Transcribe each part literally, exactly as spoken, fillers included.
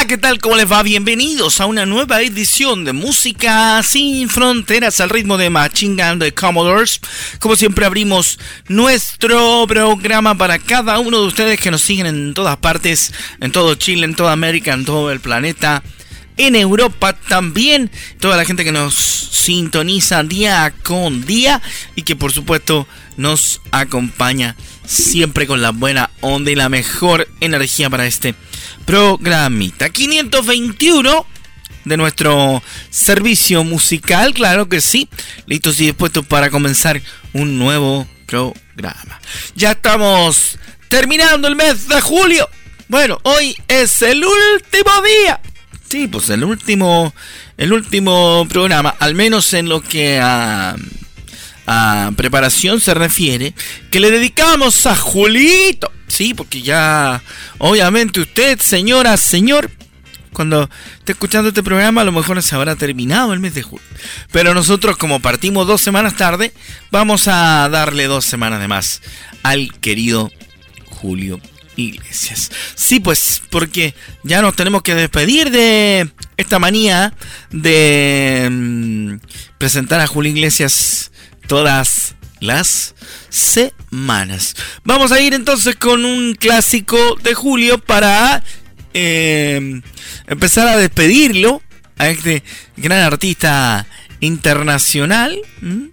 ¿qué tal? ¿Cómo les va? Bienvenidos a una nueva edición de Música Sin Fronteras al ritmo de Machine Gun de Commodores. Como siempre abrimos nuestro programa para cada uno de ustedes que nos siguen en todas partes, en todo Chile, en toda América, en todo el planeta, en Europa también, toda la gente que nos sintoniza día con día y que por supuesto nos acompaña siempre con la buena onda y la mejor energía para este programita. quinientos veintiuno de nuestro servicio musical, claro que sí, listos y dispuestos para comenzar un nuevo programa. Ya estamos terminando el mes de julio. Bueno, hoy es el último día. Sí, pues el último, el último programa, al menos en lo que a, a preparación se refiere, que le dedicamos a Julito. Sí, porque ya, obviamente usted, señora, señor, cuando esté escuchando este programa, a lo mejor se habrá terminado el mes de julio. Pero nosotros, como partimos dos semanas tarde, vamos a darle dos semanas de más al querido Julio Iglesias. Sí, pues, porque ya nos tenemos que despedir de esta manía de mmm, presentar a Julio Iglesias todas las semanas. Vamos a ir entonces con un clásico de Julio para eh, empezar a despedirlo a este gran artista internacional ¿m?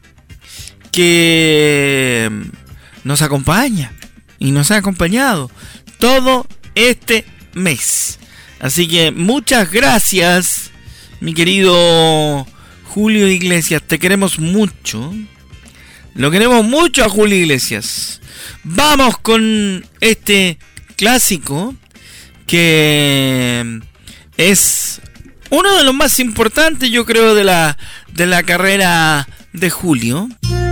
que nos acompaña y nos ha acompañado todo este mes. Así que muchas gracias, mi querido Julio Iglesias. Te queremos mucho. Lo queremos mucho a Julio Iglesias. Vamos con este clásico que es uno de los más importantes, yo creo, de la, de la carrera de Julio.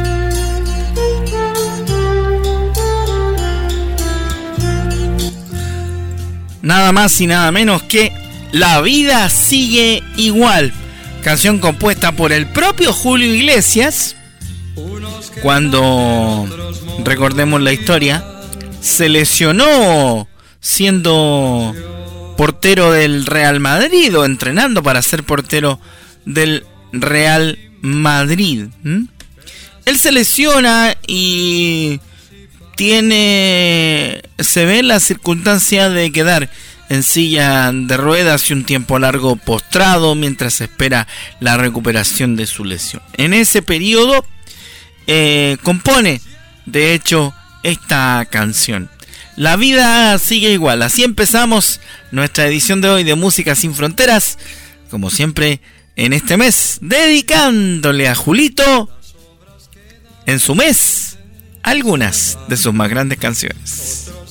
Nada más y nada menos que La vida sigue igual. Canción compuesta por el propio Julio Iglesias. Cuando, recordemos la historia, se lesionó siendo portero del Real Madrid o entrenando para ser portero del Real Madrid. ¿Mm? Él se lesiona y tiene, se ve la circunstancia de quedar en silla de ruedas y un tiempo largo postrado mientras espera la recuperación de su lesión. En ese periodo eh, compone, de hecho, esta canción. La vida sigue igual. Así empezamos nuestra edición de hoy de Música Sin Fronteras, como siempre en este mes, dedicándole a Julito en su mes algunas de sus más grandes canciones.